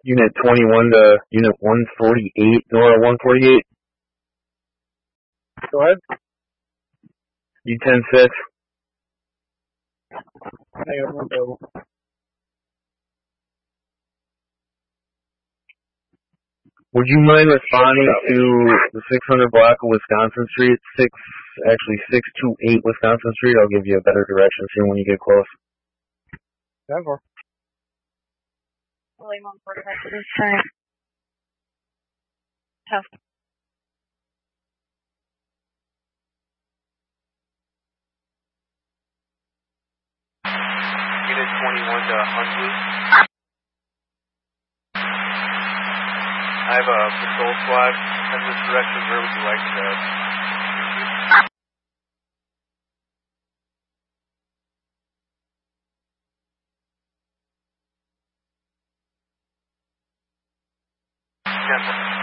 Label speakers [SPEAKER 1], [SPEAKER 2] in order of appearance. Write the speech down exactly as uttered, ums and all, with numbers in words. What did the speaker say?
[SPEAKER 1] Unit twenty-one to Unit one forty-eight, Nora one forty-eight.
[SPEAKER 2] Go ahead.
[SPEAKER 1] U ten six.
[SPEAKER 2] Negative, one available.
[SPEAKER 1] Would you mind responding to the six hundred block of Wisconsin Street, six, actually six two eight Wisconsin Street? I'll give you a better directions here when you get close.
[SPEAKER 2] Denver.
[SPEAKER 3] William one four five to this time. Test.
[SPEAKER 4] Unit twenty-one to Huntley. I have a patrol squad in this direction. Where would you like to go? Cancel.